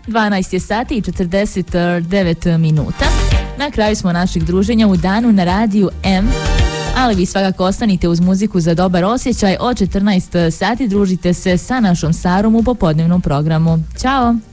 12 je sati i 49 minuta. Na kraju smo naših druženja u danu na radiju M. Ali vi svakako ostanite uz muziku za dobar osjećaj. Od 14 sati družite se sa našom Sarom u popodnevnom programu. Ćao!